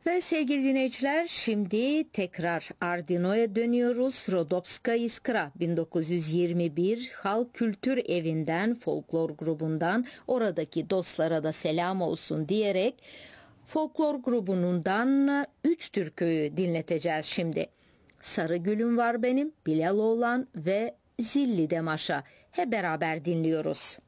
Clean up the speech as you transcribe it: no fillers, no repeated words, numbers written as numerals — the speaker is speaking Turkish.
Ve sevgili dinleyiciler, şimdi tekrar Ardino'ya dönüyoruz. Rodopska Iskra 1921 Halk Kültür Evi'nden, folklor grubundan, oradaki dostlara da selam olsun diyerek folklor grubundan 3 türküyü dinleteceğiz şimdi. Sarı Gülüm Var Benim, Bilal Oğlan ve Zilli Demaşa. Hep beraber dinliyoruz.